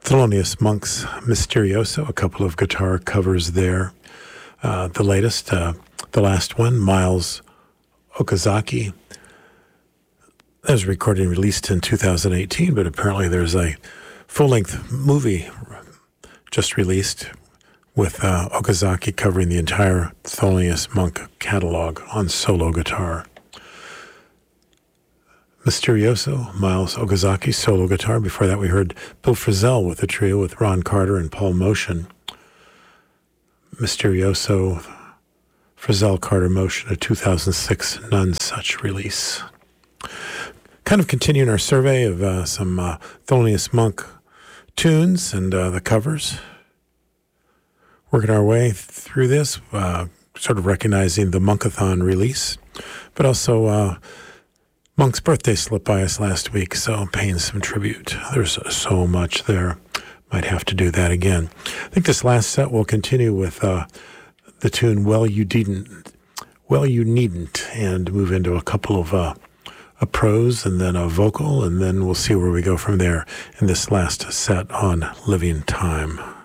Thelonious Monk's Mysterioso, a couple of guitar covers there. The latest, the last one, Miles Okazaki. That was recorded and released in 2018, but apparently there's a full-length movie just released with Okazaki covering the entire Thelonious Monk catalog on solo guitar. Mysterioso, Miles Okazaki, solo guitar. Before that, we heard Bill Frisell with a trio with Ron Carter and Paul Motion. Mysterioso, Frisell, Carter, Motion, a 2006 None Such release. Kind of continuing our survey of some Thelonious Monk tunes and the covers. Working our way through this, sort of recognizing the Monkathon release, but also Monk's birthday slipped by us last week, so paying some tribute. There's so much there. Might have to do that again. I think this last set will continue with the tune Well You Needn't, and move into a couple of a prose and then a vocal, and then we'll see where we go from there in this last set on Living Time.